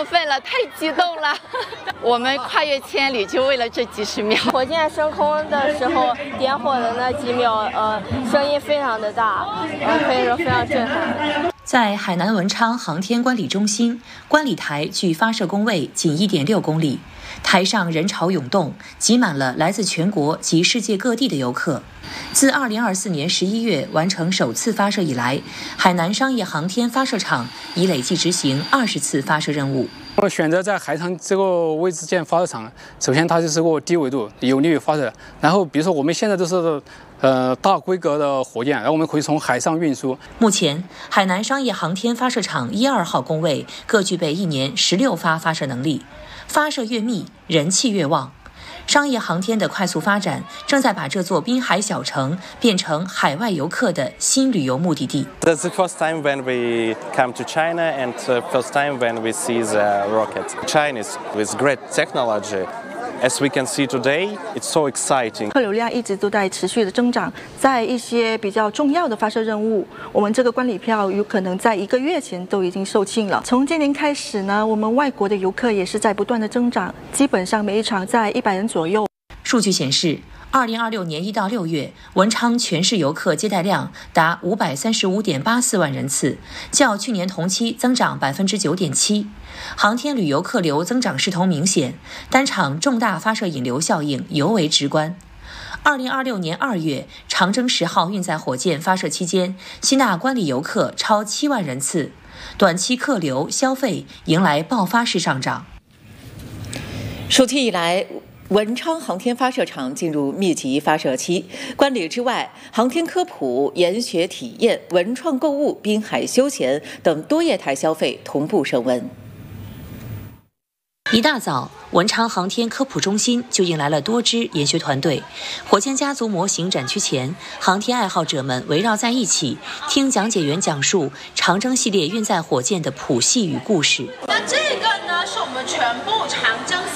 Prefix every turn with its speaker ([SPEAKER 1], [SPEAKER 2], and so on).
[SPEAKER 1] 兴奋了，太激动了。我们跨越千里就为了这几十秒。
[SPEAKER 2] 火箭升空的时候点火的那几秒，声音非常的大，可以说非常震撼。
[SPEAKER 3] 在海南文昌航天观礼中心，观礼台距发射工位仅1.6公里，台上人潮涌动，挤满了来自全国及世界各地的游客。自2024年11月完成首次发射以来，海南商业航天发射场已累计执行20次发射任务。
[SPEAKER 4] 我选择在海上这个位置建发射场，首先它就是个低纬度，有利于发射。然后比如说我们现在都是大规格的火箭，然后我们可以从海上运输。
[SPEAKER 3] 目前，海南商业航天发射场1、2号工位各具备1年16发发射能力，发射越密，人气越旺。商业航天的快速发展，正在把这座滨海小城变成海外游客的新旅游目的地。
[SPEAKER 5] That's the first time when we come to China and first time when we see the rocket. Chinese with great technology. As we can see today, it's so exciting.
[SPEAKER 6] 客流量一直都在持续的增长，在一些比较重要的发射任务，我们这个观礼票有可能在1个月前都已经售罄了。从今年开始呢，我们外国的游客也是在不断的增长，基本上每一场在100人左右。
[SPEAKER 3] 数据显示，2026年1到6月，文昌全市游客接待量达535.84万人次，较去年同期增长9.7%。航天旅游客流增长势头明显，单场重大发射引流效应尤为直观。2026年2月，长征10号运载火箭发射期间，吸纳观礼游客超7万人次，短期客流消费迎来爆发式上涨。
[SPEAKER 7] 暑期以来，文昌航天发射场进入密集发射期，观礼之外，航天科普、研学体验、文创购物、滨海休闲等多业态消费同步升温。
[SPEAKER 3] 一大早，文昌航天科普中心就迎来了多支研学团队。火箭家族模型展区前，航天爱好者们围绕在一起，听讲解员讲述长征系列运载火箭的谱系与故事。
[SPEAKER 8] 那这个呢，是我们全部长征